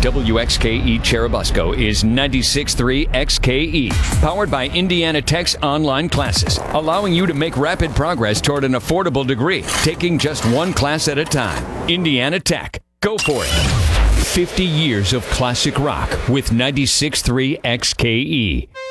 WXKE Cherubusco is 96.3 XKE, powered by Indiana Tech's online classes, allowing you to make rapid progress toward an affordable degree, taking just one class at a time. Indiana Tech. Go for it. 50 years of classic rock with 96.3 XKE.